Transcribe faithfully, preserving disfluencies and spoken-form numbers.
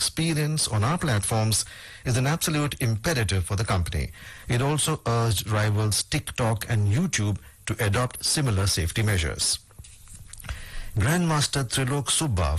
experience on our platforms is an absolute imperative for the company. It also urged rivals TikTok and YouTube to adopt similar safety measures. Grandmaster Trilok Subba